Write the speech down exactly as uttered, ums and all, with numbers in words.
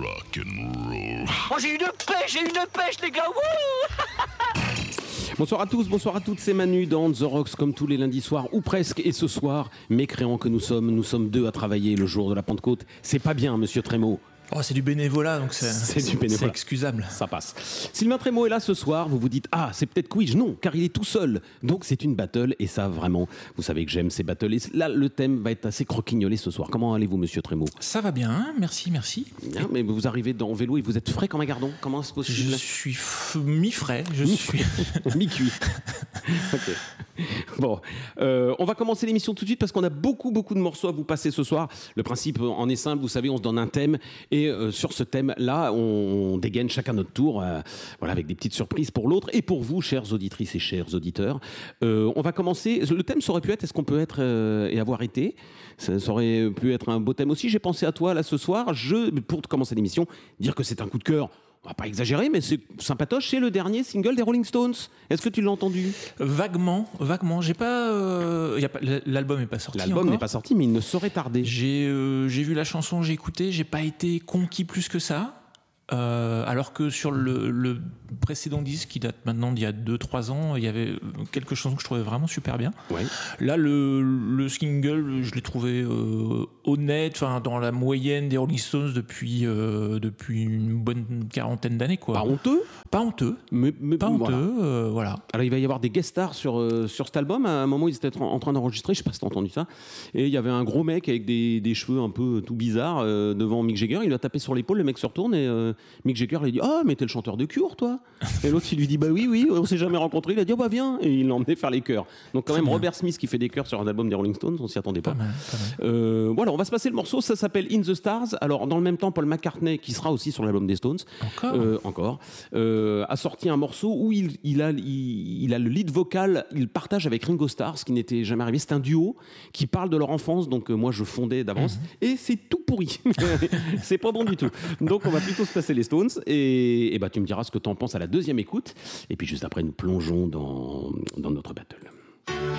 rock'n'roll. Oh, j'ai une pêche, j'ai une pêche, les gars. Wouh. Bonsoir à tous, bonsoir à toutes, c'est Manu dans The Rocks comme tous les lundis soirs ou presque. Et ce soir, mécréants que nous sommes, nous sommes deux à travailler le jour de la Pentecôte. C'est pas bien, monsieur Trémaud. Oh, c'est du bénévolat, donc c'est, c'est, du bénévolat. C'est excusable. Ça passe. Sylvain Trémaud est là ce soir, vous vous dites « Ah, c'est peut-être Quiz ». Non, car il est tout seul. Donc c'est une battle, et ça vraiment, vous savez que j'aime ces battles. Et là, le thème va être assez croquignolé ce soir. Comment allez-vous, monsieur Trémaud ? Ça va bien, merci, merci. Bien, mais vous arrivez en vélo et vous êtes frais comme un gardon. Comment c'est possible ? Je suis f- mi-frais, je mi-frais. suis... mi-cuit. Ok. Bon, euh, on va commencer l'émission tout de suite parce qu'on a beaucoup, beaucoup de morceaux à vous passer ce soir. Le principe en est simple, vous savez, on se donne un thème et euh, sur ce thème-là, on dégaine chacun notre tour, euh, voilà, avec des petites surprises pour l'autre et pour vous, chères auditrices et chers auditeurs. Euh, on va commencer. Le thème, ça aurait pu être est-ce qu'on peut être euh, et avoir été. Ça, ça aurait pu être un beau thème aussi. J'ai pensé à toi là ce soir. Je, pour commencer l'émission, dire que c'est un coup de cœur. On va pas exagérer, mais c'est sympatoche. C'est le dernier single des Rolling Stones. Est-ce que tu l'as entendu ? Vaguement, vaguement. J'ai pas, euh, y a pas. L'album n'est pas sorti. L'album encore. n'est pas sorti, mais il ne saurait tarder. J'ai, euh, j'ai vu la chanson, j'ai écouté. J'ai pas été conquis plus que ça. Euh, alors que sur le, le précédent disque qui date maintenant d'il y a deux trois ans, il y avait quelques chansons que je trouvais vraiment super bien. Ouais. Là, le, le single, je l'ai trouvé euh, honnête, enfin dans la moyenne des Rolling Stones depuis euh, depuis une bonne quarantaine d'années, quoi. Pas honteux, pas honteux, mais, mais pas voilà. honteux, euh, voilà. Alors il va y avoir des guest stars sur euh, sur cet album. À un moment, ils étaient en, en train d'enregistrer, je sais pas si t'as entendu ça. Et il y avait un gros mec avec des, des cheveux un peu tout bizarres euh, devant Mick Jagger. Il lui a tapé sur l'épaule, le mec se retourne et euh, Mick Jagger lui a dit « Ah, mais t'es le chanteur de Cure, toi ?» Et l'autre, il lui dit « Bah oui, oui, on s'est jamais rencontrés. » Il a dit « Oh, bah viens !» Et il l'a emmené faire les chœurs. Donc quand même, bien. Robert Smith qui fait des chœurs sur un album des Rolling Stones, on s'y attendait pas. Pas mal, pas mal. Euh, voilà, on va se passer le morceau, ça s'appelle In the Stars. Alors dans le même temps, Paul McCartney, qui sera aussi sur l'album des Stones, Encore, euh, encore euh, a sorti un morceau où il, il, a, il, il a le lead vocal, il partage avec Ringo Starr, ce qui n'était jamais arrivé. C'est un duo qui parle de leur enfance, donc euh, moi je fondais d'avance, mm-hmm. et c'est tout pourri. C'est pas bon du tout. Donc on va plutôt se passer les Stones, et, et bah, tu me diras ce que t'en penses à la deuxième écoute, et puis juste après nous plongeons dans, dans notre battle.